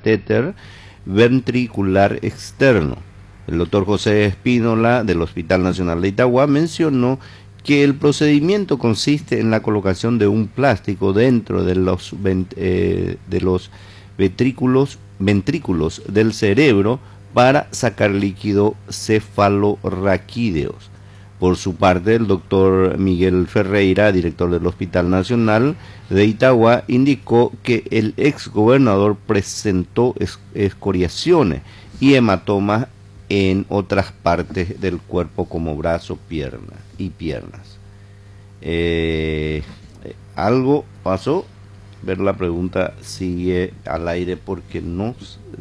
catéter ventricular externo. El doctor José Espínola del Hospital Nacional de Itagua mencionó que el procedimiento consiste en la colocación de un plástico dentro de los ventrículos del cerebro para sacar líquido cefalorraquídeos. Por su parte, el doctor Miguel Ferreira, director del Hospital Nacional de Itagua, indicó que el exgobernador presentó escoriaciones y hematomas en otras partes del cuerpo como brazos, piernas y piernas. ¿Algo pasó? Ver la pregunta sigue al aire porque no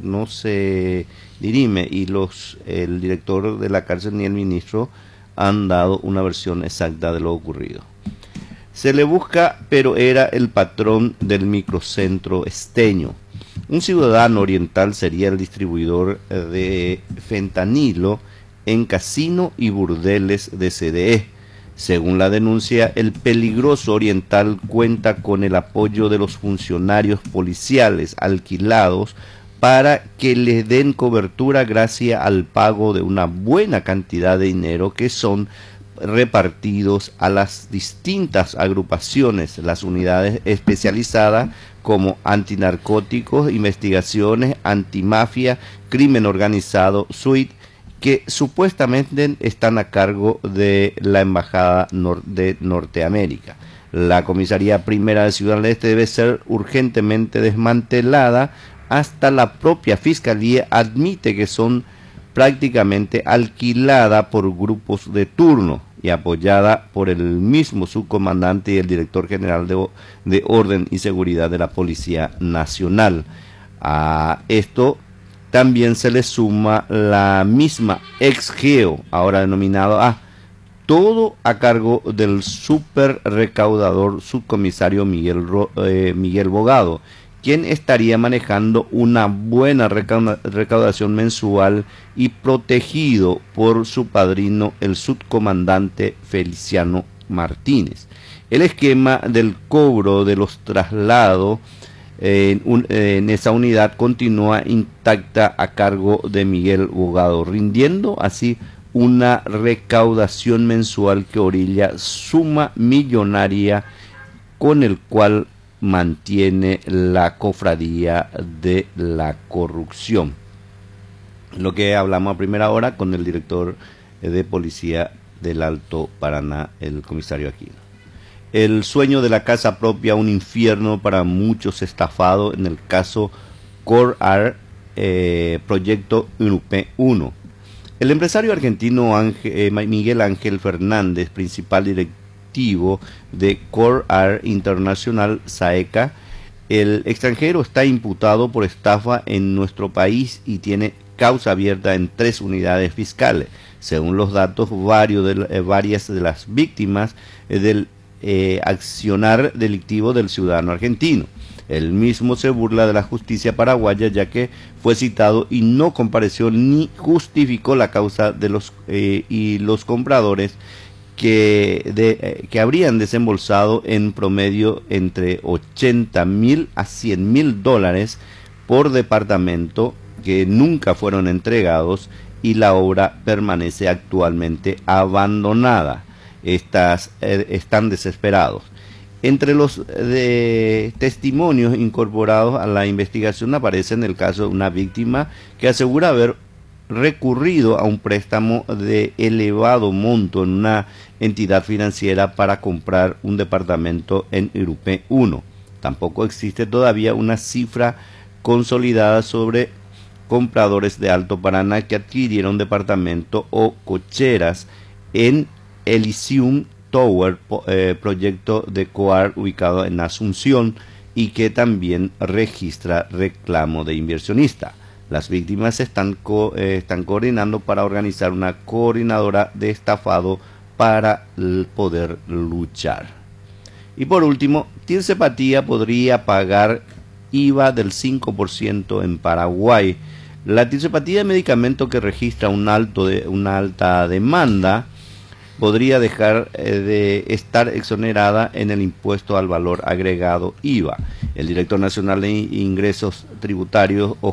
se dirime y el director de la cárcel ni el ministro han dado una versión exacta de lo ocurrido. Se le busca, pero era el patrón del microcentro esteño. Un ciudadano oriental sería el distribuidor de fentanilo en casino y burdeles de CDE. Según la denuncia, el peligroso oriental cuenta con el apoyo de los funcionarios policiales alquilados para que les den cobertura gracias al pago de una buena cantidad de dinero que son repartidos a las distintas agrupaciones, las unidades especializadas como antinarcóticos, investigaciones, antimafia, crimen organizado, SWIT, que supuestamente están a cargo de la Embajada de Norteamérica. La Comisaría Primera de Ciudad del Este debe ser urgentemente desmantelada. Hasta la propia Fiscalía admite que son prácticamente alquilada por grupos de turno y apoyada por el mismo subcomandante y el director general de Orden y Seguridad de la Policía Nacional. A esto también se le suma la misma ex-GEO, ahora denominado todo a cargo del super recaudador subcomisario Miguel Bogado, quien estaría manejando una buena recaudación mensual y protegido por su padrino, el subcomandante Feliciano Martínez. El esquema del cobro de los traslados en esa unidad continúa intacta a cargo de Miguel Bogado, rindiendo así una recaudación mensual que orilla suma millonaria con el cual mantiene la cofradía de la corrupción. Lo que hablamos a primera hora con el director de policía del Alto Paraná, el comisario Aquino. El sueño de la casa propia, un infierno para muchos estafados en el caso Corar, proyecto UNUPE 1. El empresario argentino Miguel Ángel Fernández, principal directivo de Corar Internacional SAECA, el extranjero está imputado por estafa en nuestro país y tiene causa abierta en 3 unidades fiscales. Según los datos, varias de las víctimas del accionar delictivo del ciudadano argentino. El mismo se burla de la justicia paraguaya, ya que fue citado y no compareció ni justificó la causa de los compradores que habrían desembolsado en promedio entre 80.000 a 100.000 dólares por departamento, que nunca fueron entregados y la obra permanece actualmente abandonada. Están desesperados. Entre los testimonios incorporados a la investigación aparece el caso de una víctima que asegura haber recurrido a un préstamo de elevado monto en una entidad financiera para comprar un departamento en UNUPE 1. Tampoco existe todavía una cifra consolidada sobre compradores de Alto Paraná que adquirieron departamento o cocheras en Elysium Tower, proyecto de Coar ubicado en Asunción y que también registra reclamo de inversionista. Las víctimas están coordinando para organizar una coordinadora de estafado para poder luchar. Y por último, Tirce Patía podría pagar IVA del 5% en Paraguay. La tirsepatía de medicamento que registra una alta demanda podría dejar de estar exonerada en el impuesto al valor agregado IVA. El director nacional de ingresos tributarios,